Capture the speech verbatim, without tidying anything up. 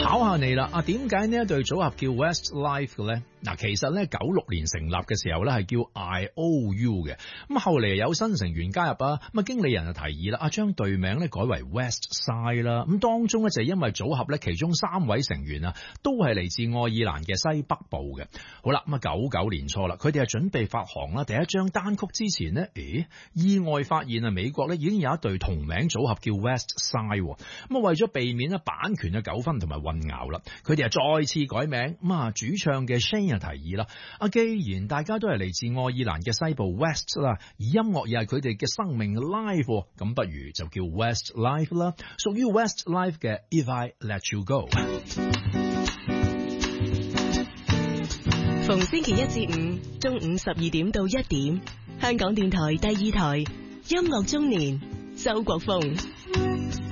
考下你啦，啊點解呢一對組合叫 Westlife 嘅咧？嗱，其實咧九六年成立嘅時候咧係叫 I O U 嘅，咁後嚟有新成員加入啊，咁啊經理人就提議啦，啊將隊名咧改為 Westside 啦，咁當中咧就係因為組合咧其中三位成員啊都係嚟自愛爾蘭嘅西北部嘅。好啦，咁啊九九年初啦，佢哋係準備發行啦第一張單曲之前呢，誒意外發現啊美國咧已經有一隊同名組合叫 Westside，咁啊為咗避免咧版權嘅糾紛同埋混淆啦，佢哋啊再次改名，咁啊主唱嘅 Shane 提議啦，啊既然大家都係嚟自愛爾蘭嘅西部 West 啦，而音樂又係佢哋嘅生命 life， 咁不如就叫 Westlife 啦，屬於 Westlife 嘅 If I Let You Go。 逢星期一至五中午十二點到一點，香港電台第二台音樂中年，周國峰。